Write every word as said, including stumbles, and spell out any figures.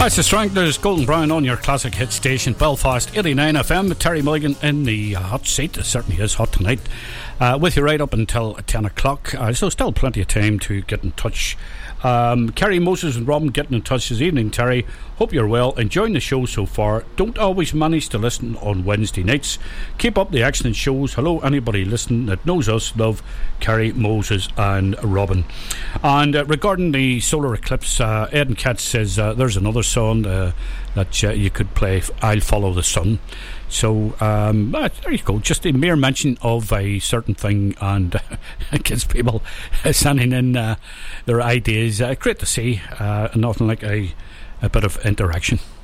That's the Stranglers, Golden Brown on your classic hit station, Belfast eighty-nine F M. Terry Mulligan in the uh, hot seat. It certainly is hot tonight. Uh, with you right up until ten o'clock. Uh, so still plenty of time to get in touch. Um, Kerry, Moses and Robin getting in touch this evening. Terry, hope you're well, enjoying the show so far. Don't always manage to listen on Wednesday nights. Keep up the excellent shows. Hello, anybody listening that knows us. Love, Kerry, Moses and Robin. And uh, regarding the solar eclipse, uh, Ed and Kat says uh, there's another song uh, that uh, you could play, I'll Follow the Sun. So um, uh, there you go, just a mere mention of a certain thing, and uh, it gets people sending in uh, their ideas. Uh, great to see, uh, nothing like a, a bit of interaction.